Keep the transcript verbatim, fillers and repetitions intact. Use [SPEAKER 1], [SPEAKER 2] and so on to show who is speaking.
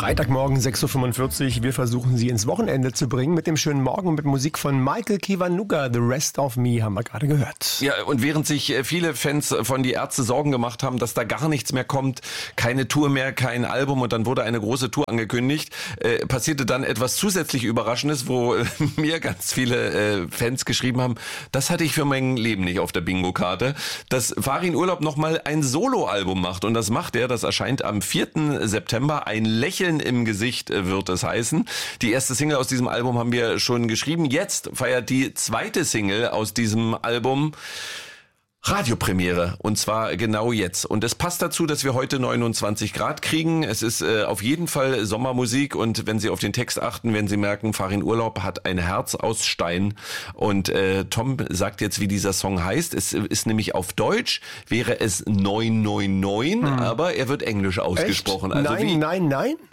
[SPEAKER 1] Freitagmorgen sechs Uhr fünfundvierzig. Wir versuchen Sie ins Wochenende zu bringen mit dem schönen Morgen mit Musik von Michael Kiwanuka. The Rest of Me haben wir gerade gehört.
[SPEAKER 2] Ja, und während sich viele Fans von Die Ärzte Sorgen gemacht haben, dass da gar nichts mehr kommt, keine Tour mehr, kein Album und dann wurde eine große Tour angekündigt, äh, passierte dann etwas zusätzlich Überraschendes, wo äh, mir ganz viele äh, Fans geschrieben haben, das hatte ich für mein Leben nicht auf der Bingo-Karte, dass Farin Urlaub nochmal ein Soloalbum macht und das macht er, das erscheint am vierten September, ein Lächeln im Gesicht wird es heißen. Die erste Single aus diesem Album haben wir schon geschrieben. Jetzt feiert die zweite Single aus diesem Album Radiopremiere und zwar genau jetzt. Und es passt dazu, dass wir heute neunundzwanzig Grad kriegen. Es ist äh, auf jeden Fall Sommermusik und wenn Sie auf den Text achten, werden Sie merken, Farin Urlaub hat ein Herz aus Stein. Und äh, Tom sagt jetzt, wie dieser Song heißt. Es ist nämlich auf Deutsch, wäre es neun neun neun, hm. aber er wird englisch ausgesprochen.
[SPEAKER 1] Echt?
[SPEAKER 2] Also
[SPEAKER 1] nein,
[SPEAKER 2] wie
[SPEAKER 1] nein, nein?